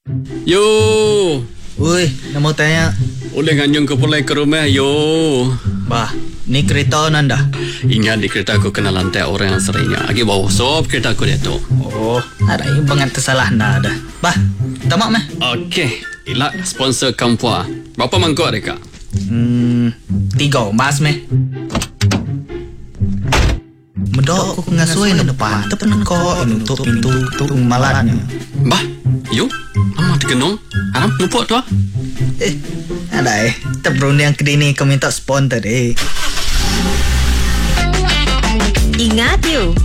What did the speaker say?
Yo, Ui, nak mau tanya. boleh nganyung ke pulai ke rumah, yo. Bah, ni kereta nanda. Ingat di kereta aku kena lantai orang yang seringnya. Lagi bawa sop kereta aku dia tu. Oh, ada yang banget tersalah nada. Bah, tamak meh. Okey, ilak sponsor Kampua. Berapa mangkuk mereka? 3 mas meh. Medok aku ngasuhin depan. Tepen kok nutup pintu tu malatnya. Bah, yo. Lama tergenung. Haram lupa tu ah. Ada terberunding yang kedini kau minta sponsor deh. Ingat you,